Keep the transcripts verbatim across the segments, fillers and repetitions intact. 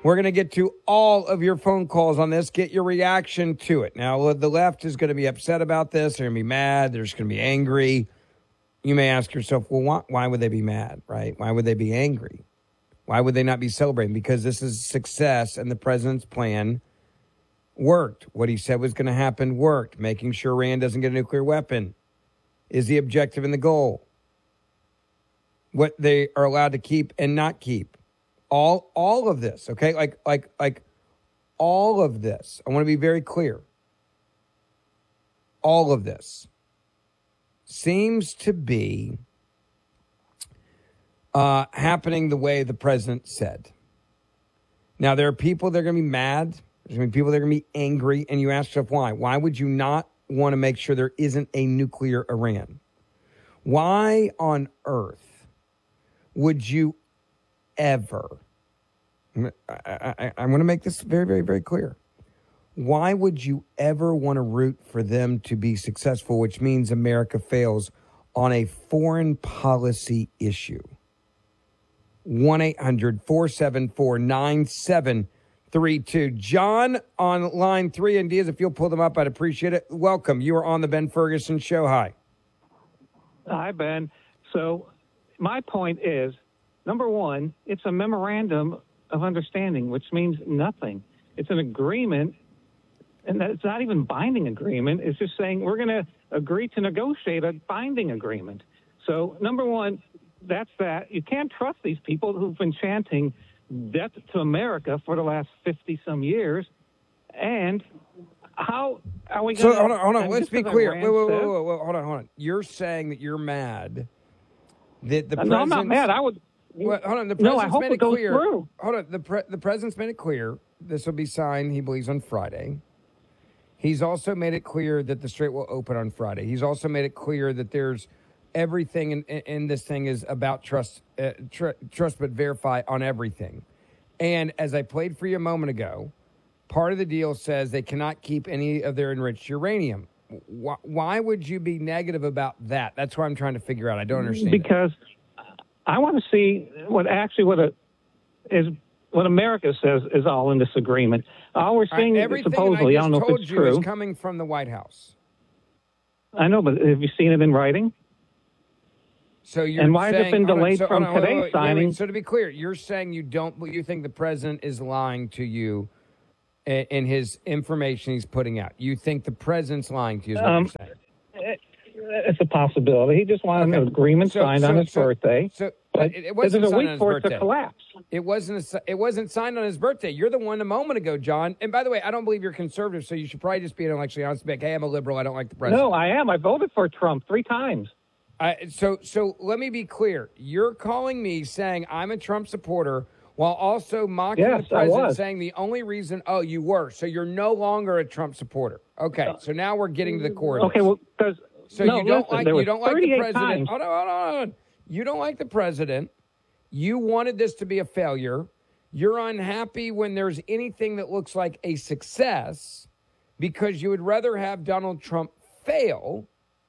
We're going to get to all of your phone calls on this, get your reaction to it. Now, the left is going to be upset about this. They're going to be mad. They're just going to be angry. You may ask yourself, well, why, why would they be mad, right? Why would they be angry? Why would they not be celebrating? Because this is success, and the president's plan worked. What he said was going to happen worked. Making sure Iran doesn't get a nuclear weapon is the objective and the goal. What they are allowed to keep and not keep. All all of this, okay? Like like like all of this. I want to be very clear. All of this seems to be uh, happening the way the president said. Now, there are people that are going to be mad. There's going to be people that are going to be angry. And you ask yourself why. Why would you not want to make sure there isn't a nuclear Iran? Why on earth would you ever, I, I, I want to make this very, very, very clear. Why would you ever want to root for them to be successful, which means America fails on a foreign policy issue? one eight hundred four seven four nine seven three two. John on line three, and Diaz, if you'll pull them up, I'd appreciate it. Welcome. You are on the Ben Ferguson Show. Hi. Hi, Ben. So my point is, number one, it's a memorandum of understanding, which means nothing. It's an agreement, and it's not even binding agreement. It's just saying we're going to agree to negotiate a binding agreement. So, number one, that's that. You can't trust these people who've been chanting death to America for the last fifty-some years. And how are we going to... So, hold on, hold on. Let's be clear. Wait, wait, wait, wait, wait, wait. Hold on, hold on. You're saying that you're mad that the president... No, I'm not mad. I would... Well, hold on. The no, I president's hope made it it goes clear. through. Hold on. The pre- the president's made it clear this will be signed, he believes, on Friday. He's also made it clear that the Strait will open on Friday. He's also made it clear that there's everything in, in this thing is about trust, uh, tr- trust but verify on everything. And as I played for you a moment ago, part of the deal says they cannot keep any of their enriched uranium. Why, why would you be negative about that? That's what I'm trying to figure out. I don't understand. Because that. I want to see what actually what a, is what America says is all in this agreement. All we're seeing right, is supposedly, I, I don't know if it's true. Is coming from the White House. I know, but have you seen it in writing? So you're and why saying, has it been delayed so, from on, today's wait, wait, signing? Wait, so to be clear, you're saying you don't, you think the president is lying to you in, in his information he's putting out. You think the president's lying to you? Is what um, you're saying? It, it's a possibility. He just wanted okay. an agreement so, signed so, on his so, birthday. So but it, it wasn't there's a signed week on his for birthday. it to collapse. It wasn't. A, it wasn't signed on his birthday. You're the one a moment ago, John. And by the way, I don't believe you're conservative, so you should probably just be intellectually honest. Be like, hey, I'm a liberal. I don't like the president. No, I am. I voted for Trump three times. I, so, so let me be clear. You're calling me saying I'm a Trump supporter while also mocking yes, the president, I was. saying the only reason. Oh, you were. So you're no longer a Trump supporter. Okay. So now we're getting to the core of Okay. this. Well, because so no, you don't listen, like you don't like the president. Times. Hold on, hold on, hold on. You don't like the president. You wanted this to be a failure. You're unhappy when there's anything that looks like a success because you would rather have Donald Trump fail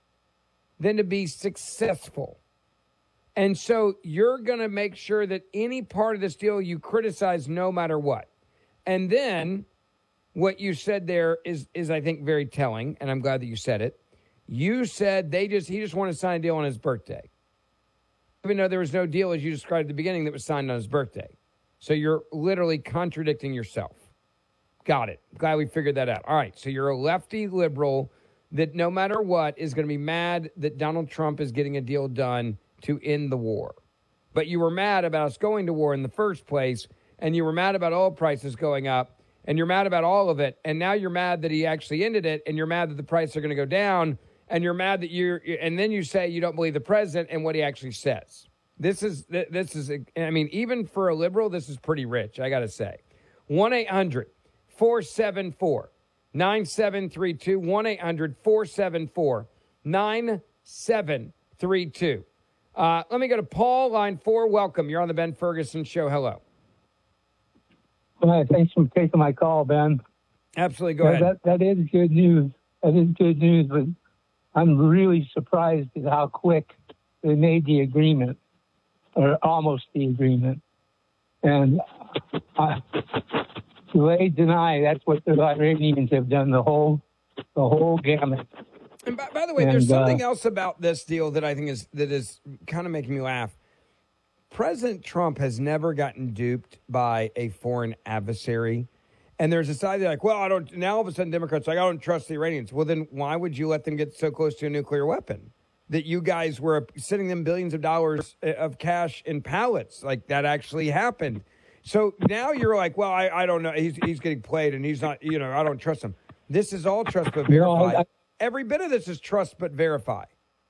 than to be successful. And so you're going to make sure that any part of this deal you criticize no matter what. And then what you said there is, is I think, very telling, and I'm glad that you said it. You said they just he just wanted to sign a deal on his birthday. Even though there was no deal, as you described at the beginning, that was signed on his birthday. So you're literally contradicting yourself. Got it. Glad we figured that out. All right, so you're a lefty liberal that no matter what is going to be mad that Donald Trump is getting a deal done to end the war. But you were mad about us going to war in the first place, and you were mad about oil prices going up, and you're mad about all of it, and now you're mad that he actually ended it, and you're mad that the prices are going to go down, and you're mad that you're, and then you say you don't believe the president and what he actually says. This is, this is, I mean, even for a liberal, this is pretty rich, I got to say. one eight hundred four seven four nine seven three two, one eight hundred four seven four nine seven three two. Uh, let me go to Paul, line four. Welcome. You're on the Ben Ferguson Show. Hello. Hi, thanks for taking my call, Ben. Absolutely. Go yeah, ahead. That, that is good news. That is good news, but I'm really surprised at how quick they made the agreement, or almost the agreement. And uh, delay, deny. That's what the Iranians have done the whole the whole gamut. And by, by the way, and, there's something uh, else about this deal that I think is that is kind of making me laugh. President Trump has never gotten duped by a foreign adversary. And there's a side that like, well, I don't, now all of a sudden Democrats are like, I don't trust the Iranians. Well, then why would you let them get so close to a nuclear weapon? That you guys were sending them billions of dollars of cash in pallets. Like that actually happened. So now you're like, well, I, I don't know. He's he's getting played and he's not, you know, I don't trust him. This is all trust but verify. No, I, Every bit of this is trust but verify.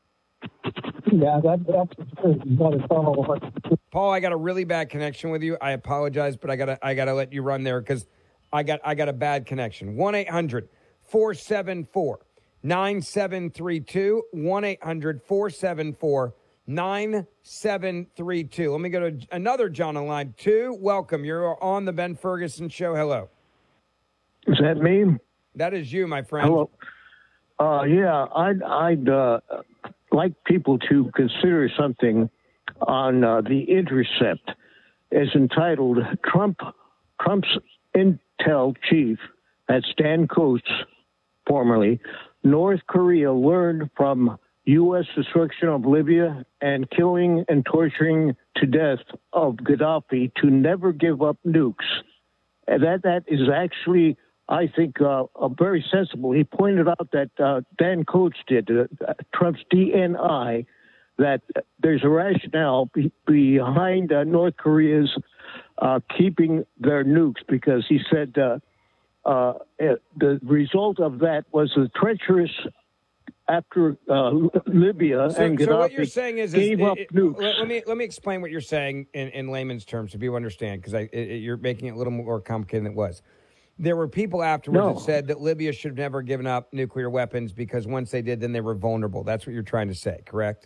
Yeah, that, that's not at all. Paul, I got a really bad connection with you. I apologize, but I gotta I gotta let you run there because I got I got a bad connection. one eight hundred four seven four nine seven three two. one eight hundred four seven four nine seven three two. Let me go to another John on line two. Welcome. You're on the Ben Ferguson Show. Hello. Is that me? That is you, my friend. Hello. Uh, yeah, I'd, I'd uh, like people to consider something on uh, The Intercept. It's entitled Trump Trump's Intel Chief, that's Dan Coats, formerly, North Korea learned from U S destruction of Libya and killing and torturing to death of Gaddafi to never give up nukes. And that that is actually, I think, uh, uh, very sensible. He pointed out that uh, Dan Coats did, uh, Trump's D N I, that there's a rationale be- behind uh, North Korea's uh, keeping their nukes, because he said uh, uh, the result of that was the treacherous after uh, Libya So, and so Gaddafi what you're saying is, is gave it- up it- nukes. Let, let me let me explain what you're saying in, in layman's terms so people understand, because I it, you're making it a little more complicated than it was. There were people afterwards No. that said that Libya should have never given up nuclear weapons because once they did, then they were vulnerable. That's what you're trying to say, correct?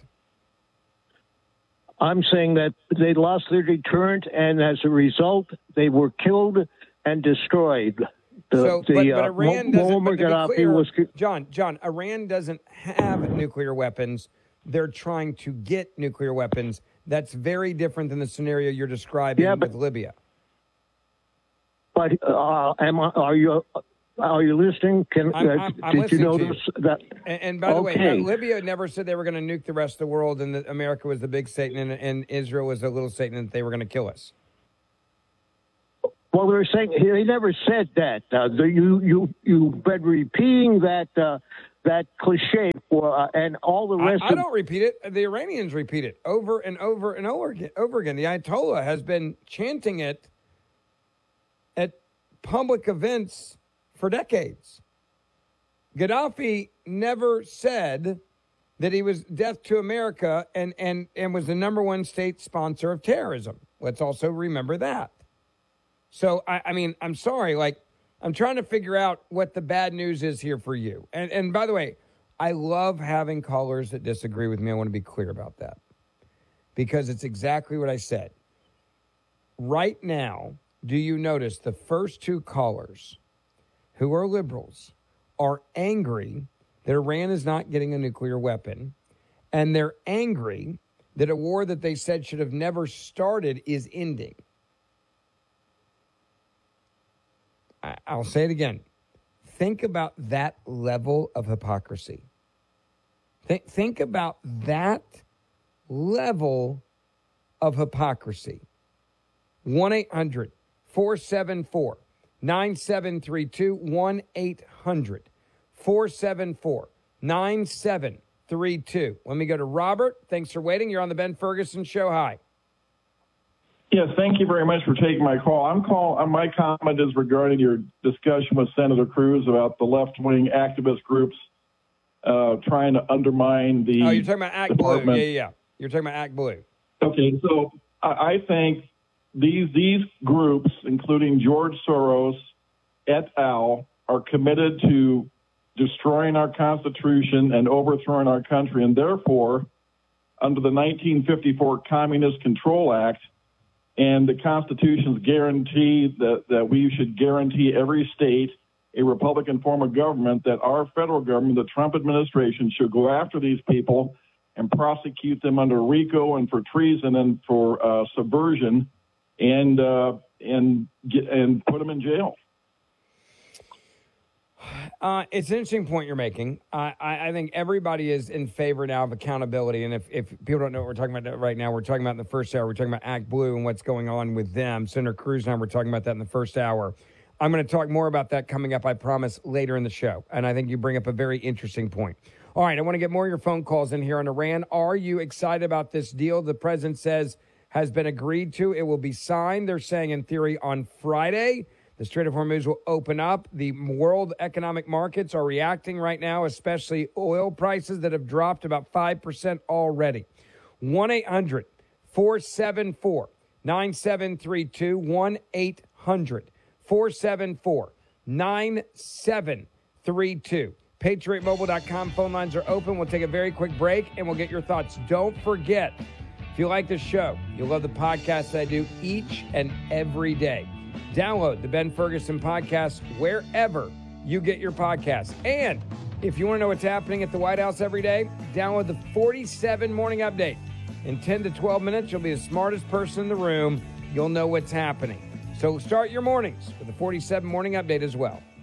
I'm saying that they lost their deterrent, and as a result, they were killed and destroyed. The, so, the, but, but uh, Iran Mo- doesn't. But Muammar to be Gaddafi clear, was ki- John, John, Iran doesn't have nuclear weapons. They're trying to get nuclear weapons. That's very different than the scenario you're describing Yeah, but- with Libya. But uh, am I, are you are you listening? Can I'm- uh, I'm- I'm did you listening to notice that? And, and by the way, Okay. uh, Libya never said they were going to nuke the rest of the world, and that America was the big Satan, and, and Israel was the little Satan, and that they were going to kill us. Well, they're saying he never said that. Uh, the, you you you've been repeating that uh, that cliche for uh, and all the I, rest I of. don't repeat it. The Iranians repeat it over and over and over again. Over again. The Ayatollah has been chanting it at public events for decades. Gaddafi never said that he was death to America and, and, and was the number one state sponsor of terrorism. Let's also remember that. So, I, I mean, I'm sorry. Like, I'm trying to figure out what the bad news is here for you. And, and by the way, I love having callers that disagree with me. I want to be clear about that because it's exactly what I said. Right now, do you notice the first two callers who are liberals are angry that Iran is not getting a nuclear weapon, and they're angry that a war that they said should have never started is ending? I- I'll say it again. Think about that level of hypocrisy. Think, think about that level of hypocrisy. one eight hundred four seven four nine seven three two. one eight hundred four seven four nine seven three two. Let me go to Robert. Thanks for waiting. You're on the Ben Ferguson Show. Hi. Yes, thank you very much for taking my call. I'm call. uh, My comment is regarding your discussion with Senator Cruz about the left-wing activist groups uh, trying to undermine the. Oh, you're talking about Act Blue. department. Yeah, yeah, yeah. You're talking about Act Blue. Okay, so I, I think these these groups, including George Soros et al., are committed to destroying our Constitution and overthrowing our country, and therefore, under the nineteen fifty-four Communist Control Act and the Constitution's guarantee that, that we should guarantee every state a Republican form of government, that our federal government, the Trump administration, should go after these people and prosecute them under RICO and for treason and for uh, subversion. and uh, and get, and put them in jail. Uh, it's an interesting point you're making. Uh, I, I think everybody is in favor now of accountability. And if, if people don't know what we're talking about right now, we're talking about in the first hour, we're talking about Act Blue and what's going on with them. Senator Cruz and I were talking about that in the first hour. I'm going to talk more about that coming up, I promise, later in the show. And I think you bring up a very interesting point. All right, I want to get more of your phone calls in here on Iran. Are you excited about this deal the president says has been agreed to? It will be signed, they're saying, in theory, on Friday. The Strait of Hormuz will open up. The world economic markets are reacting right now, especially oil prices that have dropped about five percent already. one eight hundred four seven four nine seven three two. one eight hundred four seven four nine seven three two. Patriot Mobile dot com phone lines are open. We'll take a very quick break, and we'll get your thoughts. Don't forget, if you like this show, you'll love the podcast that I do each and every day. Download the Ben Ferguson podcast wherever you get your podcasts. And if you want to know what's happening at the White House every day, download the forty-seven Morning Update. In ten to twelve minutes, you'll be the smartest person in the room. You'll know what's happening. So start your mornings with the forty-seven Morning Update as well.